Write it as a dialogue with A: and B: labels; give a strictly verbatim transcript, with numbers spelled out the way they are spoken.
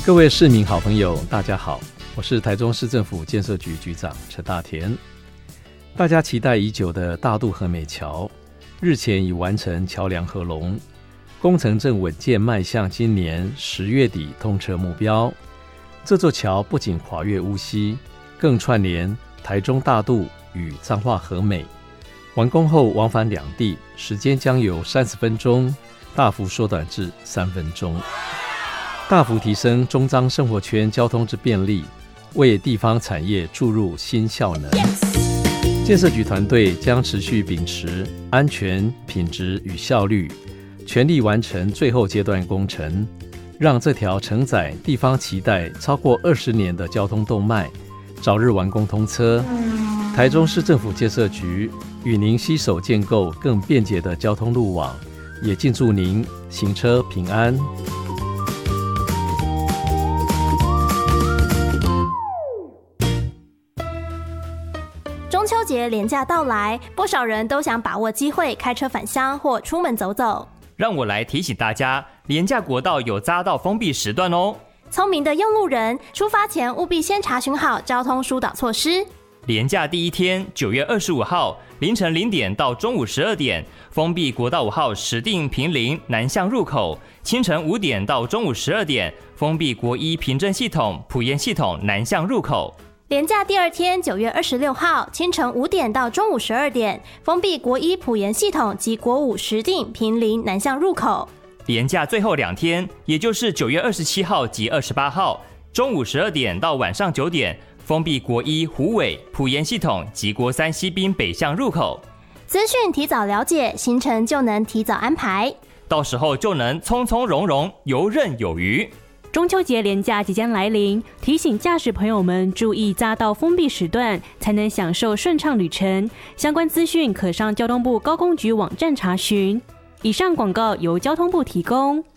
A: 各位市民好朋友大家好，我是台中市政府建设局局长陈大田。大家期待已久的大肚和美桥日前已完成桥梁合龙，工程正稳健迈向今年十月底通车目标。这座桥不仅跨越乌溪，更串联台中大肚与彰化和美，完工后往返两地时间将由三十分钟大幅缩短至三分钟，大幅提升中彰生活圈交通之便利，为地方产业注入新效能。建设局团队将持续秉持安全、品质与效率，全力完成最后阶段工程，让这条承载地方期待超过二十年的交通动脉早日完工通车。台中市政府建设局与您携手建构更便捷的交通路网，也敬祝您行车平安。
B: 中秋节连假到来，不少人都想把握机会开车返乡或出门走走。
C: 让我来提醒大家，连假国道有匝道封闭时段哦。
B: 聪明的用路人出发前务必先查询好交通疏导措施。
C: 连假第一天，九月二十五号凌晨零点到中午十二点，封闭国道五号石碇坪林南向入口；清晨五点到中午十二点，封闭国一平镇系统埔盐系统南向入口。
B: 连假第二天，九月二十六号清晨五点到中午十二点，封闭国一埔盐系统及国五石碇坪林南向入口。
C: 连假最后两天，也就是九月二十七号及二十八号，中午十二点到晚上九点，封闭国一虎尾埔盐系统及国三西滨北向入口。
B: 资讯提早了解，行程就能提早安排，
C: 到时候就能从从容容，游刃有余。
D: 中秋节连假即将来临，提醒驾驶朋友们注意匝道封闭时段，才能享受顺畅旅程。相关资讯可上交通部高工局网站查询。以上广告由交通部提供。